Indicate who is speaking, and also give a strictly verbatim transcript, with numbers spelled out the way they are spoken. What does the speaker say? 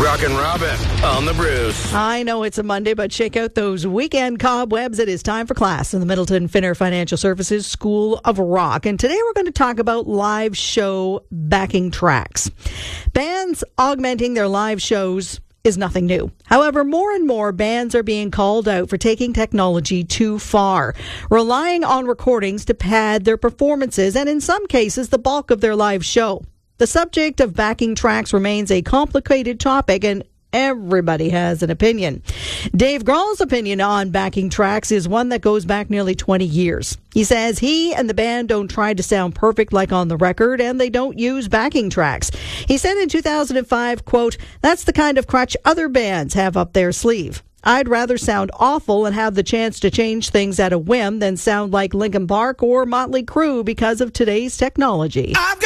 Speaker 1: Rockin' Robin on the Bruce.
Speaker 2: I know it's a Monday, but shake out those weekend cobwebs. It is time for class in the Middleton Finner Financial Services School of Rock. And today we're going to talk about live show backing tracks. Bands augmenting their live shows is nothing new. However, more and more bands are being called out for taking technology too far, relying on recordings to pad their performances and in some cases the bulk of their live show. The subject of backing tracks remains a complicated topic and everybody has an opinion. Dave Grohl's opinion on backing tracks is one that goes back nearly twenty years. He says he and the band don't try to sound perfect like on the record, and they don't use backing tracks. He said in two thousand five, quote, "That's the kind of crutch other bands have up their sleeve. I'd rather sound awful and have the chance to change things at a whim than sound like Linkin Park or Motley Crue because of today's technology."
Speaker 1: I've got